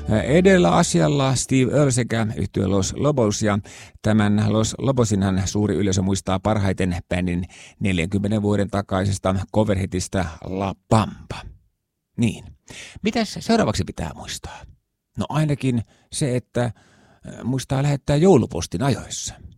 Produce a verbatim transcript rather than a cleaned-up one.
Edellä asialla Steve Earle sekä yhtye Los Lobos, ja tämän Los Lobosinhan suuri yleisö muistaa parhaiten bändin neljänkymmenen vuoden takaisesta coverhitistä La Pampa. Niin, mitäs seuraavaksi pitää muistaa? No ainakin se, että muistaa lähettää joulupostin ajoissa.